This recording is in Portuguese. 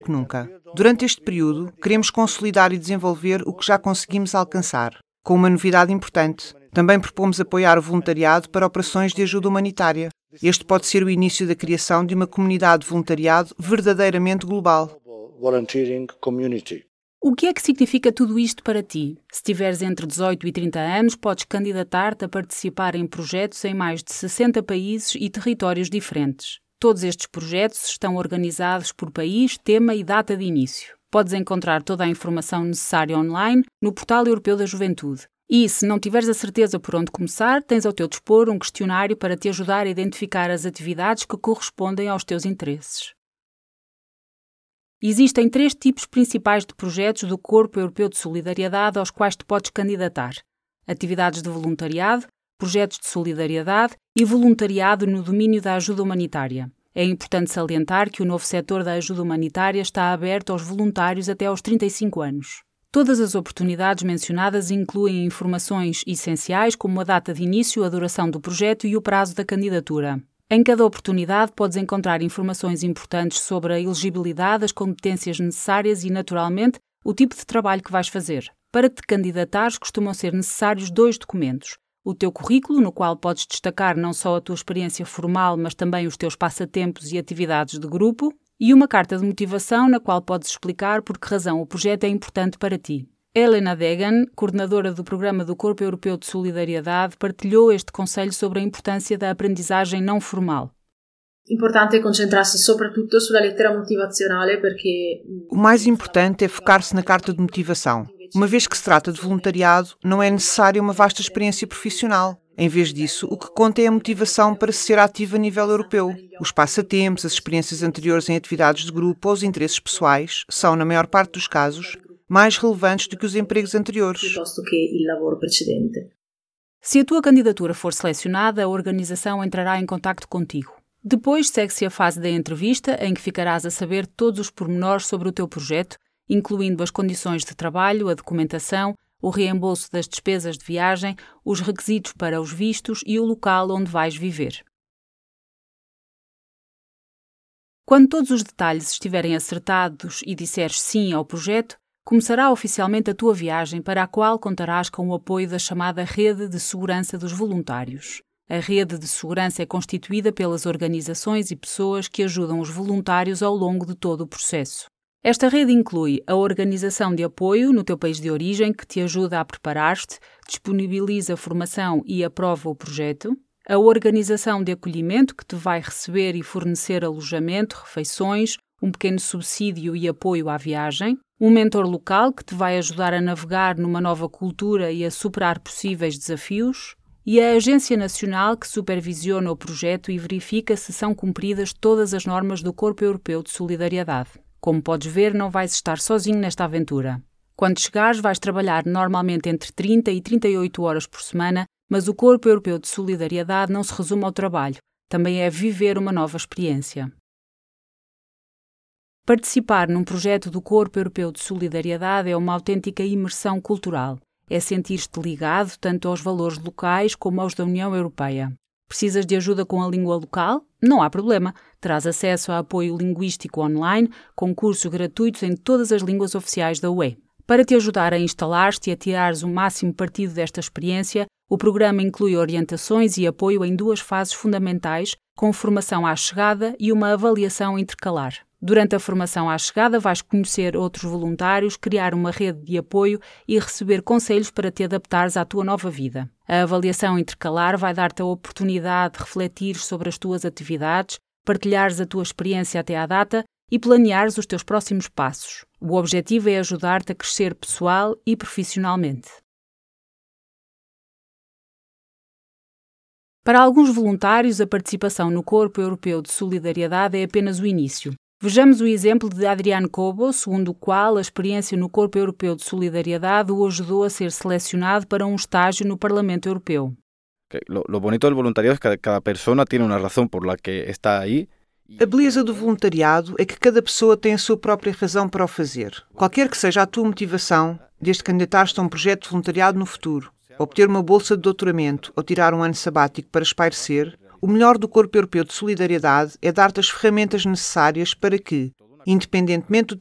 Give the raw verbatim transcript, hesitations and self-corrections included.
que nunca. Durante este período, queremos consolidar e desenvolver o que já conseguimos alcançar. Com uma novidade importante, também propomos apoiar o voluntariado para operações de ajuda humanitária. Este pode ser o início da criação de uma comunidade de voluntariado verdadeiramente global. O que é que significa tudo isto para ti? Se tiveres entre dezoito e trinta anos, podes candidatar-te a participar em projetos em mais de sessenta países e territórios diferentes. Todos estes projetos estão organizados por país, tema e data de início. Podes encontrar toda a informação necessária online no Portal Europeu da Juventude. E, se não tiveres a certeza por onde começar, tens ao teu dispor um questionário para te ajudar a identificar as atividades que correspondem aos teus interesses. Existem três tipos principais de projetos do Corpo Europeu de Solidariedade aos quais te podes candidatar: atividades de voluntariado, projetos de solidariedade e voluntariado no domínio da ajuda humanitária. É importante salientar que o novo setor da ajuda humanitária está aberto aos voluntários até aos trinta e cinco anos. Todas as oportunidades mencionadas incluem informações essenciais como a data de início, a duração do projeto e o prazo da candidatura. Em cada oportunidade podes encontrar informações importantes sobre a elegibilidade, as competências necessárias e, naturalmente, o tipo de trabalho que vais fazer. Para te candidatares, costumam ser necessários dois documentos: o teu currículo, no qual podes destacar não só a tua experiência formal, mas também os teus passatempos e atividades de grupo, e uma carta de motivação na qual podes explicar por que razão o projeto é importante para ti. Helena Degan, coordenadora do Programa do Corpo Europeu de Solidariedade, partilhou este conselho sobre a importância da aprendizagem não formal. Importante concentrarsi soprattutto sulla lettera motivazionale perché O mais importante é focar-se na carta de motivação. Uma vez que se trata de voluntariado, não é necessária uma vasta experiência profissional. Em vez disso, o que conta é a motivação para ser ativo a nível europeu. Os passatempos, as experiências anteriores em atividades de grupo ou os interesses pessoais são, na maior parte dos casos, mais relevantes do que os empregos anteriores. Se a tua candidatura for selecionada, a organização entrará em contacto contigo. Depois segue-se a fase da entrevista, em que ficarás a saber todos os pormenores sobre o teu projeto, incluindo as condições de trabalho, a documentação, o reembolso das despesas de viagem, os requisitos para os vistos e o local onde vais viver. Quando todos os detalhes estiverem acertados e disseres sim ao projeto, começará oficialmente a tua viagem, para a qual contarás com o apoio da chamada Rede de Segurança dos Voluntários. A Rede de Segurança é constituída pelas organizações e pessoas que ajudam os voluntários ao longo de todo o processo. Esta rede inclui a organização de apoio no teu país de origem, que te ajuda a preparar-te, disponibiliza formação e aprova o projeto, a organização de acolhimento, que te vai receber e fornecer alojamento, refeições, um pequeno subsídio e apoio à viagem, um mentor local que te vai ajudar a navegar numa nova cultura e a superar possíveis desafios, e a Agência Nacional que supervisiona o projeto e verifica se são cumpridas todas as normas do Corpo Europeu de Solidariedade. Como podes ver, não vais estar sozinho nesta aventura. Quando chegares, vais trabalhar normalmente entre trinta e trinta e oito horas por semana, mas o Corpo Europeu de Solidariedade não se resume ao trabalho, também é viver uma nova experiência. Participar num projeto do Corpo Europeu de Solidariedade é uma autêntica imersão cultural. É sentir-te ligado tanto aos valores locais como aos da União Europeia. Precisas de ajuda com a língua local? Não há problema. Terás acesso a apoio linguístico online, com cursos gratuitos em todas as línguas oficiais da U E. Para te ajudar a instalar-te e a tirares o máximo partido desta experiência, o programa inclui orientações e apoio em duas fases fundamentais, com formação à chegada e uma avaliação intercalar. Durante a formação à chegada vais conhecer outros voluntários, criar uma rede de apoio e receber conselhos para te adaptares à tua nova vida. A avaliação intercalar vai dar-te a oportunidade de refletir sobre as tuas atividades, partilhares a tua experiência até à data e planeares os teus próximos passos. O objetivo é ajudar-te a crescer pessoal e profissionalmente. Para alguns voluntários, a participação no Corpo Europeu de Solidariedade é apenas o início. Vejamos o exemplo de Adrián Cobo, segundo o qual a experiência no Corpo Europeu de Solidariedade o ajudou a ser selecionado para um estágio no Parlamento Europeu. Lo, lo bonito del voluntariado es que cada persona tiene una razón por la que está ahí. A beleza do voluntariado é que cada pessoa tem a sua própria razão para o fazer. Qualquer que seja a tua motivação, desde candidatar-te a um projeto de voluntariado no futuro, obter uma bolsa de doutoramento ou tirar um ano sabático para espairecer, o melhor do Corpo Europeu de Solidariedade é dar-te as ferramentas necessárias para que, independentemente do